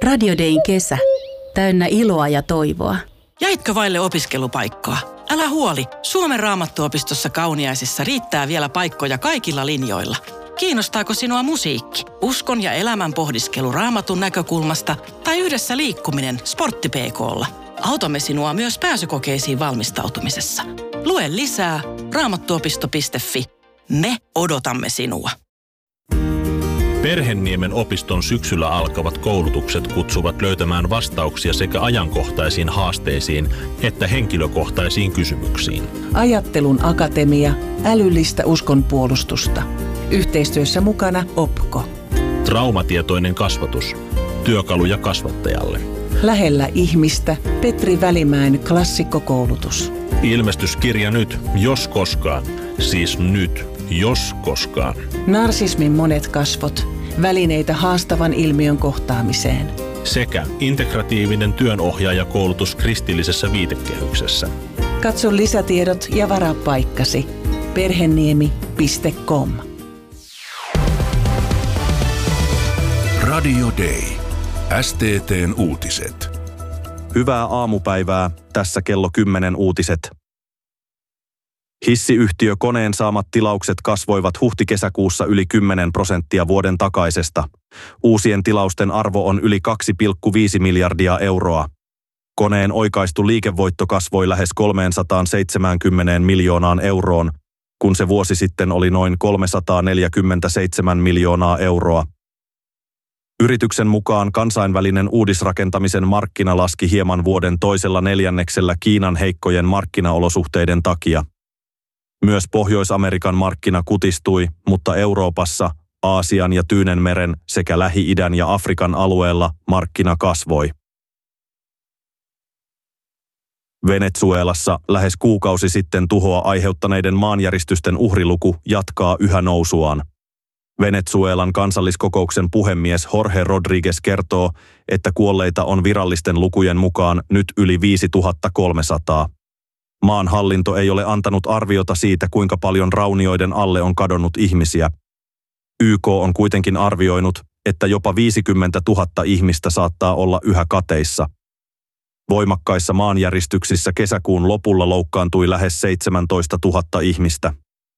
Radio Dayn kesä. Täynnä iloa ja toivoa. Jäitkö vaille opiskelupaikkaa? Älä huoli, Suomen Raamattuopistossa Kauniaisissa riittää vielä paikkoja kaikilla linjoilla. Kiinnostaako sinua musiikki, uskon ja elämän pohdiskelu Raamatun näkökulmasta tai yhdessä liikkuminen sportti-PK:lla? Autamme sinua myös pääsykokeisiin valmistautumisessa. Lue lisää raamattuopisto.fi. Me odotamme sinua. Perhenniemen opiston syksyllä alkavat koulutukset kutsuvat löytämään vastauksia sekä ajankohtaisiin haasteisiin että henkilökohtaisiin kysymyksiin. Ajattelun akatemia, älyllistä uskonpuolustusta. Yhteistyössä mukana OPKO. Traumatietoinen kasvatus. Työkaluja kasvattajalle. Lähellä ihmistä Petri Välimäen klassikkokoulutus. Ilmestyskirja nyt, jos koskaan. Siis nyt, jos koskaan. Narsismin monet kasvot. Välineitä haastavan ilmiön kohtaamiseen. Sekä integratiivinen työnohjaajakoulutus kristillisessä viitekehyksessä. Katso lisätiedot ja varaa paikkasi. Perheniemi.com. Radio Day. STT:n uutiset. Hyvää aamupäivää, tässä kello 10 uutiset. Hissiyhtiö Koneen saamat tilaukset kasvoivat huhti-kesäkuussa yli 10% vuoden takaisesta. Uusien tilausten arvo on yli 2,5 miljardia euroa. Koneen oikaistu liikevoitto kasvoi lähes 370 miljoonaan euroon, kun se vuosi sitten oli noin 347 miljoonaa euroa. Yrityksen mukaan kansainvälinen uudisrakentamisen markkina laski hieman vuoden toisella neljänneksellä Kiinan heikkojen markkinaolosuhteiden takia. Myös Pohjois-Amerikan markkina kutistui, mutta Euroopassa, Aasian ja Tyynenmeren sekä Lähi-idän ja Afrikan alueella markkina kasvoi. Venezuelassa lähes kuukausi sitten tuhoa aiheuttaneiden maanjäristysten uhriluku jatkaa yhä nousuaan. Venezuelan kansalliskokouksen puhemies Jorge Rodríguez kertoo, että kuolleita on virallisten lukujen mukaan nyt yli 5300. Maan hallinto ei ole antanut arviota siitä, kuinka paljon raunioiden alle on kadonnut ihmisiä. YK on kuitenkin arvioinut, että jopa 50 000 ihmistä saattaa olla yhä kateissa. Voimakkaissa maanjäristyksissä kesäkuun lopulla loukkaantui lähes 17 000 ihmistä.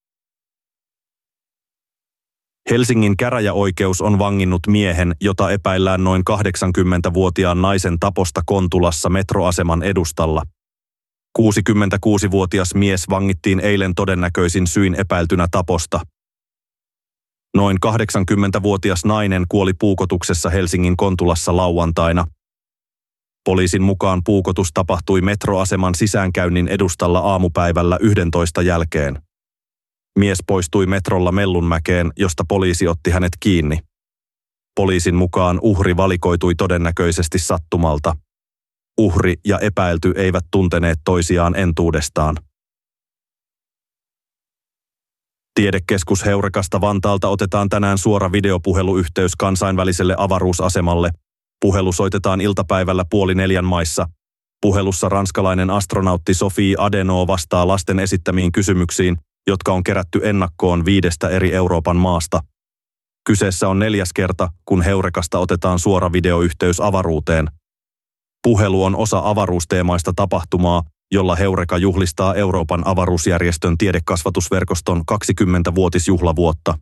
Helsingin käräjäoikeus on vanginnut miehen, jota epäillään noin 80-vuotiaan naisen taposta Kontulassa metroaseman edustalla. 66-vuotias mies vangittiin eilen todennäköisin syin epäiltynä taposta. Noin 80-vuotias nainen kuoli puukotuksessa Helsingin Kontulassa lauantaina. Poliisin mukaan puukotus tapahtui metroaseman sisäänkäynnin edustalla aamupäivällä 11 jälkeen. Mies poistui metrolla Mellunmäkeen, josta poliisi otti hänet kiinni. Poliisin mukaan uhri valikoitui todennäköisesti sattumalta. Uhri ja epäilty eivät tunteneet toisiaan entuudestaan. Tiedekeskus Heurekasta Vantaalta otetaan tänään suora videopuheluyhteys kansainväliselle avaruusasemalle. Puhelu soitetaan iltapäivällä 3:30 maissa. Puhelussa ranskalainen astronautti Sophie Adenau vastaa lasten esittämiin kysymyksiin, jotka on kerätty ennakkoon 5 eri Euroopan maasta. Kyseessä on 4. kerta, kun Heurekasta otetaan suora videoyhteys avaruuteen. Puhelu on osa avaruusteemaista tapahtumaa, jolla Heureka juhlistaa Euroopan avaruusjärjestön tiedekasvatusverkoston 20-vuotisjuhlavuotta.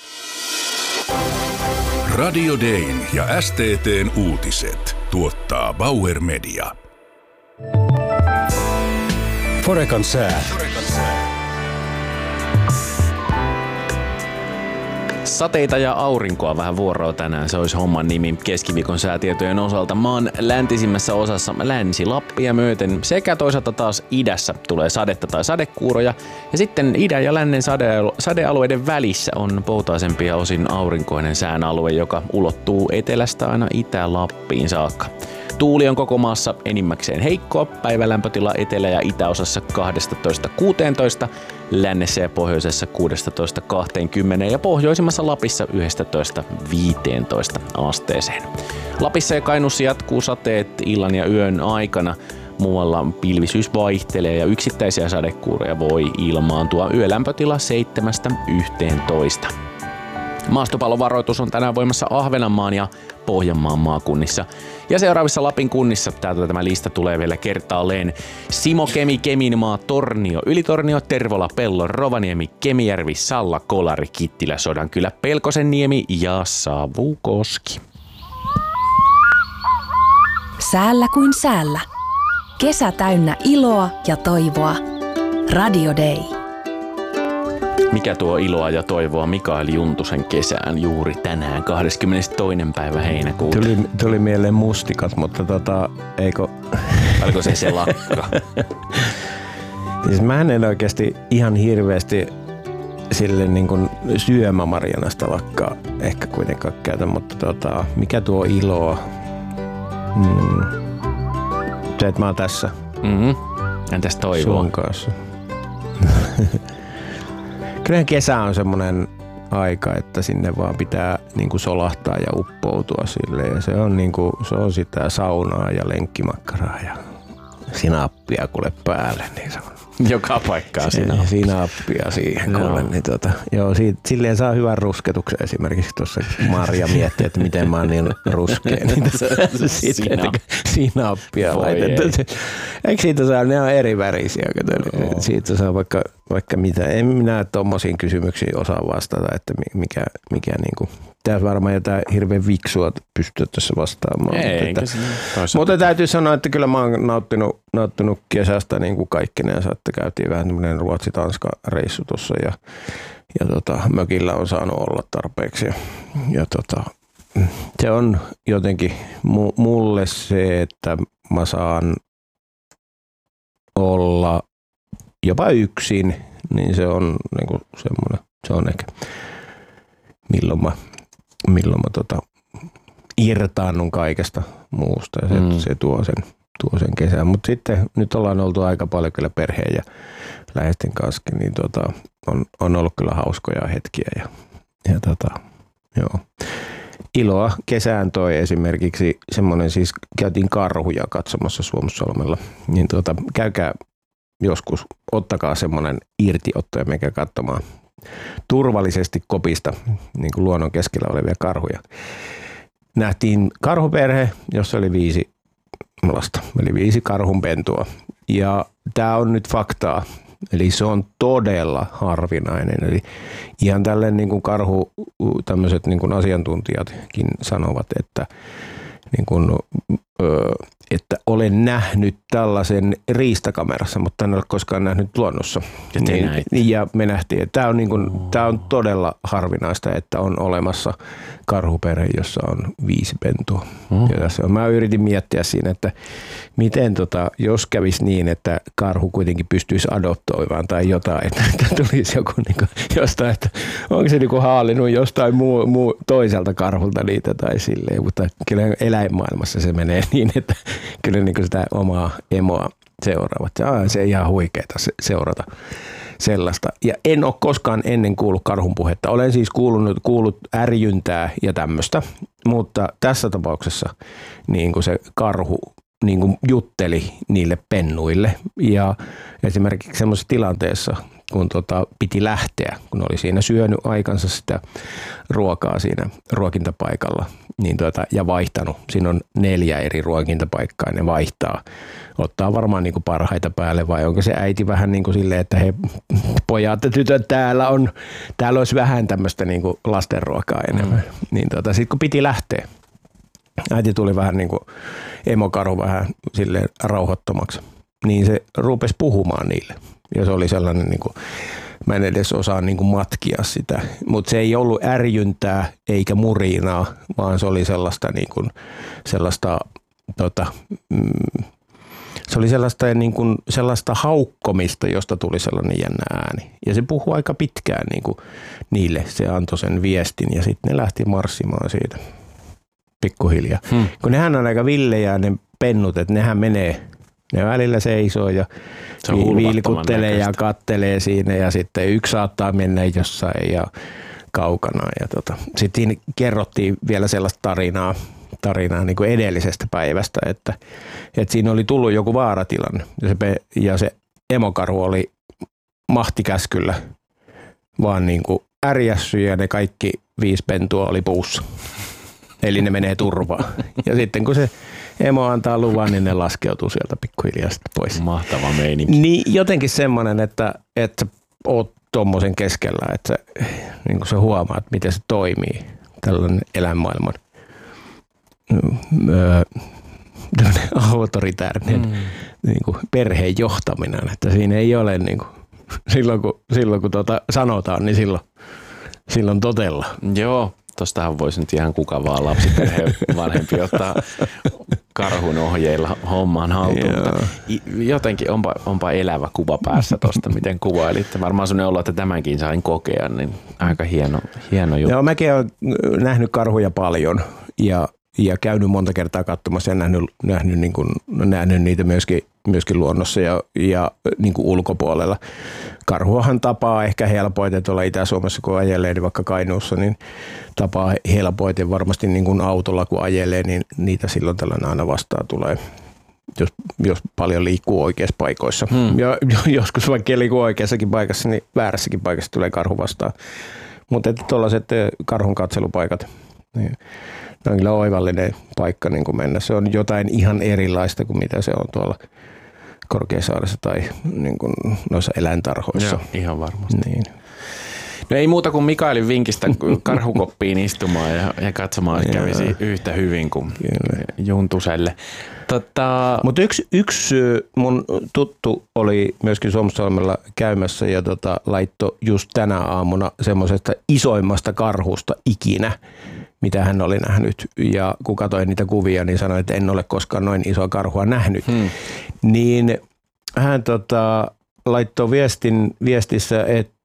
Radio Dayn ja STT:n uutiset tuottaa Bauer Media. Forecan sää. Sateita ja aurinkoa vähän vuoroa tänään, se olisi homman nimi keskiviikon säätietojen osalta. Maan läntisimmässä osassa Länsi-Lappia myöten sekä toisaalta taas idässä tulee sadetta tai sadekuuroja. Ja sitten idän ja lännen sadealueiden välissä on poutasempi ja osin aurinkoinen sään alue, joka ulottuu etelästä aina Itä-Lappiin saakka. Tuuli on koko maassa enimmäkseen heikkoa, päivälämpötila etelä- ja itäosassa 12–16, lännessä ja pohjoisessa 16–20 ja pohjoisimmassa Lapissa 11–15 asteeseen. Lapissa ja Kainuussa jatkuu sateet illan ja yön aikana. Muualla pilvisyys vaihtelee ja yksittäisiä sadekuuroja voi ilmaantua. Yölämpötila 7–11. Maastopallovaroitus on tänään voimassa Ahvenanmaan ja Pohjanmaan maakunnissa. Ja seuraavissa Lapin kunnissa täältä tämä lista tulee vielä kertaalleen. Simo, Kemi, Keminmaa, Tornio, Ylitornio, Tervola, Pello, Rovaniemi, Kemijärvi, Salla, Kolari, Kittilä, Sodankylä, Pelkosenniemi ja Savukoski. Säällä kuin säällä. Kesä täynnä iloa ja toivoa. Radio Day. Mikä tuo iloa ja toivoa Mikael Juntusen kesään juuri tänään 22. päivä heinäkuuta? Tuli mieleen mustikat, mutta eikö... Oliko se lakka? Siis mä en oikeasti ihan hirveästi sille niin kuin syömämarjanasta lakkaa ehkä kuitenkaan käytä, mutta mikä tuo iloa? Se, että mä oon tässä. Entäs toivoa? Sun kanssa. Kyllähän kesä on semmoinen aika, että sinne vaan pitää niinku solahtaa ja uppoutua sille. Ja se on, niinku, se on sitä saunaa ja lenkkimakkaraa ja sinappia kuule päälle. Niin se on. Joka paikkaa sinappia siihen kuule. Niin joo, silleen saa hyvän rusketuksen esimerkiksi tuossa Marja miettii, että miten mä oon niin ruskea. Niin sinappia laitettu. Eikö siitä saa, ne on eri värisiä. Siitä saa vaikka mitä. En minä tommosiin kysymyksiin osaa vastata, että mikä niinku. Tää varmaan jotain hirveän viksua pystyä tässä vastaamaan. Mutta täytyy sanoa, että kyllä mä oon nauttinut kesästä niin kuin kaikkinensa, että käytiin vähän tämmöinen Ruotsi-Tanska-reissu tuossa ja mökillä on saanut olla tarpeeksi. Ja se on jotenkin mulle se, että mä saan olla jopa yksin, niin se on niinku semmoinen, se on ehkä milloin mä irtaannun kaikesta muusta ja se tuo sen kesän. Mutta sitten nyt ollaan oltu aika paljon kyllä perheen ja läheisten kanssa, niin on ollut kyllä hauskoja hetkiä ja joo. Iloa kesään toi esimerkiksi semmoinen, siis käytiin karhuja katsomassa Suomussalmella, niin käykää joskus, ottakaa semmoinen irtiotto ja menkää katsomaan turvallisesti kopista niin kuin luonnon keskellä olevia karhuja. Nähtiin karhuperhe, jossa oli 5 lasta, eli 5 karhunpentua. Ja tämä on nyt faktaa, eli se on todella harvinainen. Eli ihan tälleen niin kuin tämmöiset niin kuin asiantuntijatkin sanovat, että niin kuin, että olen nähnyt tällaisen riistakamerassa, mutta en ole koskaan nähnyt luonnossa. Ja me nähtiin, että tämä on todella harvinaista, että on olemassa karhuperhe, jossa on 5 pentua. Mä yritin miettiä siinä, että miten jos kävisi niin, että karhu kuitenkin pystyisi adoptoimaan tai jotain, että tulisi joku jostain, että onko se haalinut jostain muu toiselta karhulta niitä tai silleen, mutta kyllä eläinmaailmassa se menee niin, että kyllä sitä omaa emoa seuraavat. Se on ihan huikeeta seurata sellaista. Ja en ole koskaan ennen kuullut karhun puhetta. Olen siis kuullut ärjyntää ja tämmöistä, mutta tässä tapauksessa niin kuin se karhu niin kuin jutteli niille pennuille. Ja esimerkiksi semmoisessa tilanteessa, kun piti lähteä, kun oli siinä syönyt aikansa sitä ruokaa siinä ruokintapaikalla niin ja vaihtanut. Siinä on 4 eri ruokintapaikkaa, ne vaihtaa. Ottaa varmaan niin kuin parhaita päälle vai onko se äiti vähän niin kuin silleen, että he pojat ja tytöt täällä olisi vähän tämmöistä niin kuin lastenruokaa enemmän. Niin sitten kun piti lähteä, äiti tuli vähän niin kuin emokarhu vähän silleen rauhoittomaksi, niin se rupesi puhumaan niille. Ja se oli sellainen, niin kuin, mä en edes osaa niin kuin matkia sitä, mutta se ei ollut ärjyntää eikä murinaa, vaan se oli sellaista, niin kuin, se oli sellaista haukkomista, josta tuli sellainen jännä ääni. Ja se puhui aika pitkään niin kuin niille, se antoi sen viestin ja sitten ne lähti marssimaan siitä pikkuhiljaa. Kun nehän on aika villejä ne pennut, että nehän menee. Ne välillä seisoo ja vilkuttelee ja kattelee siinä ja sitten yksi saattaa mennä jossain ja kaukana. Ja sitten siinä kerrottiin vielä sellaista tarinaa niin kuin edellisestä päivästä, että siinä oli tullut joku vaaratilanne ja se emokarhu oli mahtikäskyllä vaan niin kuin ärjässy ja ne kaikki 5 pentua oli puussa. Eli ne menee turvaan. Ja sitten kun se emo antaa luvan, niin ne laskeutuu sieltä pikkuhiljaa pois. Mahtava meininki. Niin jotenkin semmoinen, että sä oot tommosen keskellä, että niin sä huomaat, miten se toimii, tällainen eläinmaailman autoritäärinen niin kuin perheen johtaminen. Että siinä ei ole niin kuin, silloin kun sanotaan, niin silloin totella. Joo. Tostahan voisi nyt ihan kuka vaan lapsiperheen vanhempi ottaa karhun ohjeilla hommaan haltuun. Jotenkin onpa elävä kuva päässä tosta, miten kuvailitte. Varmaan sellainen olo, että tämänkin sain kokea, niin aika hieno juttu. Joo, mäkin olen nähnyt karhuja paljon ja käynyt monta kertaa katsomassa ja nähnyt niitä myöskin luonnossa ja niin kuin ulkopuolella. Karhuahan tapaa ehkä helpoiten tuolla Itä-Suomessa, kun ajelee, niin vaikka Kainuussa, niin tapaa helpoiten varmasti niin kuin autolla, kun ajelee, niin niitä silloin tällainen aina vastaan tulee, jos paljon liikkuu oikeissa paikoissa. Ja joskus vaikka liikkuu oikeassakin paikassa, niin väärässäkin paikassa tulee karhu vastaan. Mutta tuollaiset karhun katselupaikat, niin ne on kyllä oivallinen paikka niin kuin mennä. Se on jotain ihan erilaista kuin mitä se on tuolla Korkeasaaressa tai niin kuin noissa eläintarhoissa. Joo, ihan varmasti. Niin. No ei muuta kuin Mikaelin vinkistä karhukoppiin istumaan ja katsomaan, että kävisi yhtä hyvin kuin Juntuselle. Mutta yksi mun tuttu oli myöskin Suomussalmella käymässä ja laittoi just tänä aamuna semmoisesta isoimmasta karhusta ikinä, mitä hän oli nähnyt. Ja kun katsoin niitä kuvia, niin sanoin, että en ole koskaan noin isoa karhua nähnyt. Niin hän laittoi viestissä,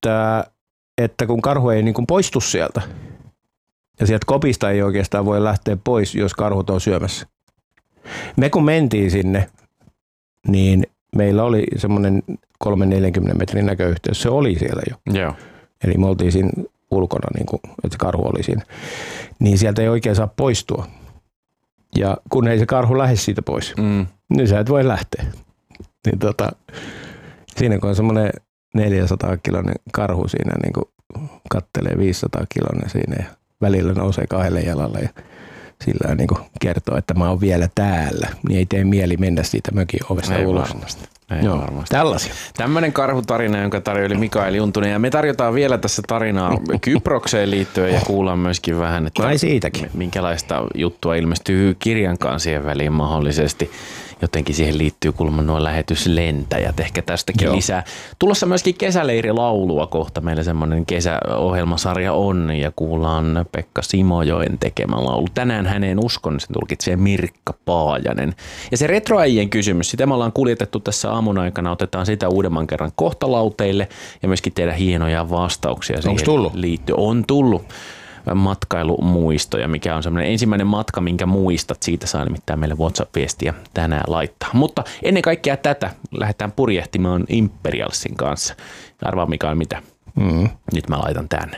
että kun karhu ei niin kuin poistu sieltä, ja sieltä kopista ei oikeastaan voi lähteä pois, jos karhut on syömässä. Me kun mentiin sinne, niin meillä oli semmoinen 3-40 metrin näköyhteys. Se oli siellä jo. Joo. Eli me oltiin siinä ulkona, niin kuin, että se karhu oli siinä. Niin sieltä ei oikein saa poistua. Ja kun ei se karhu lähde siitä pois, niin sä et voi lähteä. Niin siinä kun on semmoinen 400-kiloinen karhu siinä, niin kuin kattelee 500-kiloinen siinä ja välillä nousee 2 jalalle ja sillä niin kuin kertoo, että mä oon vielä täällä, niin ei tee mieli mennä siitä mökin ovesta ulos. Ei varmasti. Tällaisia. Tämmöinen karhutarina, jonka tarjoili Mikael Juntunen. Ja me tarjotaan vielä tässä tarinaa Kyprokseen liittyen ja kuullaan myöskin vähän, että minkälaista juttua ilmestyy kirjankaan siihen väliin mahdollisesti. Jotenkin siihen liittyy kuulemma nuo lähetyslentäjät. Ehkä tästäkin lisää. Tulossa myöskin kesäleirilaulua kohta. Meillä semmoinen kesäohjelmasarja on ja kuullaan Pekka Simojoen tekemä laulu. Tänään häneen uskon, sen tulkitsee Mirkka Paajanen. Ja se retroäijien kysymys, sitä me ollaan kuljetettu tässä aamun aikana. Otetaan sitä uudemman kerran kohtalauteille ja myöskin tehdä hienoja vastauksia. Onko tullut? On tullut. Matkailumuistoja, mikä on semmoinen ensimmäinen matka, minkä muistat. Siitä saa nimittäin meille WhatsApp-viestiä tänään laittaa. Mutta ennen kaikkea tätä lähdetään purjehtimaan Imperialsin kanssa. Arvaa Mikael mitä? Nyt mä laitan tänne.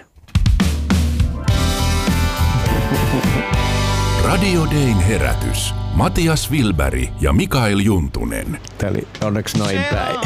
Radio Dayn herätys. Matias Wilberg ja Mikael Juntunen. Tämä oli onneksi noin päin.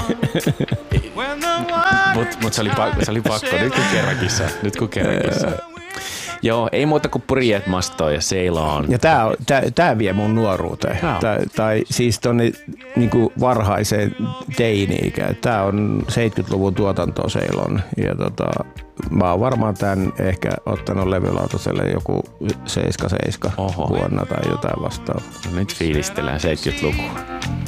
Mut se oli pakko. Nyt kun kerrankin saa. Joo, ei muuta kuin purjeet mastoon ja seilaan. Ja tää vie mun nuoruuteen. Tai siis tonne niinku varhaiseen teini-ikään. Tää on 70-luvun tuotantoa Ceylon. Ja mä oon varmaan tän ehkä ottanut levylautaselle joku 77 vuonna tai jotain vastaavaa. No nyt fiilistellään 70-lukua.